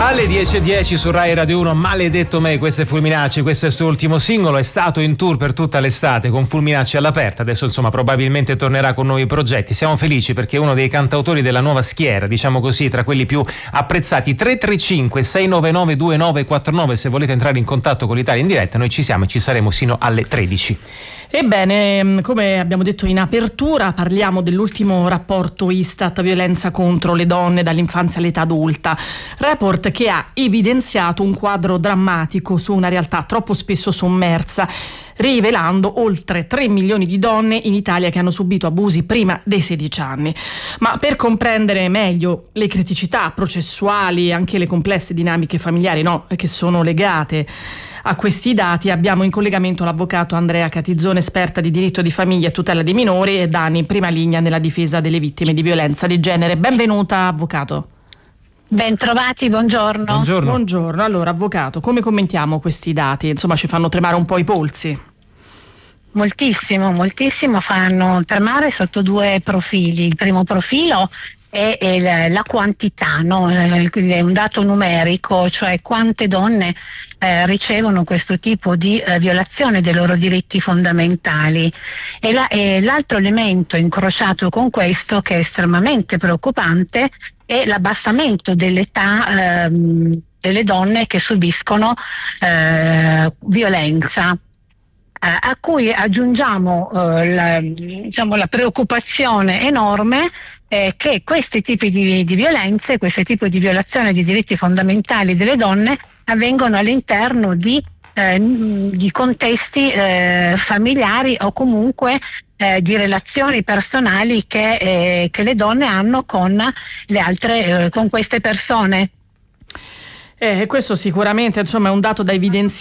Alle 10:10 su Rai Radio 1, Maledetto me, questo è Fulminacci, questo è il suo ultimo singolo, è stato in tour per tutta l'estate con Fulminacci all'aperta, adesso insomma probabilmente tornerà con nuovi progetti. Siamo felici perché è uno dei cantautori della nuova schiera, diciamo così, tra quelli più apprezzati. 335 699 2949 se volete entrare in contatto con l'Italia in diretta, noi ci siamo e ci saremo sino alle 13. Ebbene, come abbiamo detto in apertura, parliamo dell'ultimo rapporto Istat violenza contro le donne dall'infanzia all'età adulta. Report che ha evidenziato un quadro drammatico su una realtà troppo spesso sommersa, rivelando oltre 3 milioni di donne in Italia che hanno subito abusi prima dei 16 anni. Ma per comprendere meglio le criticità processuali e anche le complesse dinamiche familiari, che sono legate a questi dati, abbiamo in collegamento l'avvocato Andrea Catizzone, esperta di diritto di famiglia e tutela dei minori e da anni in prima linea nella difesa delle vittime di violenza di genere. Benvenuta, avvocato. Bentrovati, buongiorno. Buongiorno. Allora, avvocato, come commentiamo questi dati? Insomma, ci fanno tremare un po' i polsi. Moltissimo fanno tremare sotto due profili. Il primo profilo è la quantità, quindi è un dato numerico, cioè quante donne ricevono questo tipo di violazione dei loro diritti fondamentali. E l'altro elemento incrociato con questo, che è estremamente preoccupante, è l'abbassamento dell'età delle donne che subiscono violenza. A cui aggiungiamo la preoccupazione enorme che questi tipi di violenze, questi tipi di violazione dei diritti fondamentali delle donne avvengono all'interno di contesti familiari o comunque di relazioni personali che le donne hanno con le altre, con queste persone. Questo sicuramente, insomma, è un dato da evidenziare.